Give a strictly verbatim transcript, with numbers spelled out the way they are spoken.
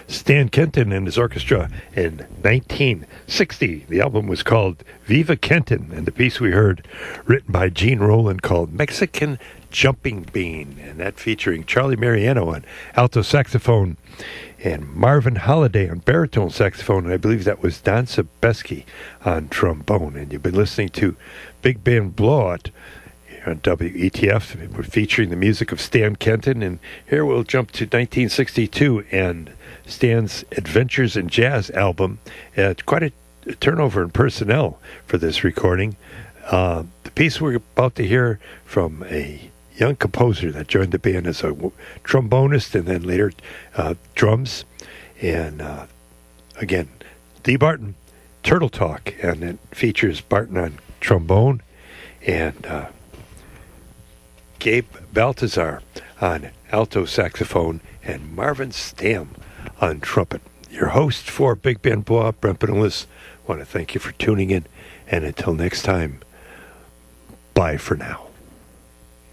Stan Kenton and his orchestra in nineteen sixty. The album was called Viva Kenton, and the piece we heard, written by Gene Rowland, called Mexican Jumping Bean, and that featuring Charlie Mariano on alto saxophone and Marvin Holliday on baritone saxophone, and I believe that was Don Sebeski on trombone. And you've been listening to Big Band Blowout on W E T F. We're featuring the music of Stan Kenton, and here we'll jump to nineteen sixty-two and Stan's Adventures in Jazz album. Uh, quite a, a turnover in personnel for this recording. Uh, the piece we're about to hear from a young composer that joined the band as a w- trombonist and then later uh, drums. And uh, again, Dee Barton, Turtle Talk, and it features Barton on trombone and uh, Gabe Baltazar on alto saxophone and Marvin Stamm on trumpet. Your host for Big Band Blowout, Brent Benulis. I want to thank you for tuning in, and until next time, bye for now.